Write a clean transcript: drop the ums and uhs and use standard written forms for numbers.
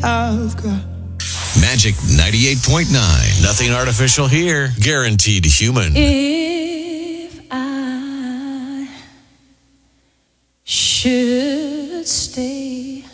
I've got. Magic 98.9. Nothing artificial here. Guaranteed human. If I should stay,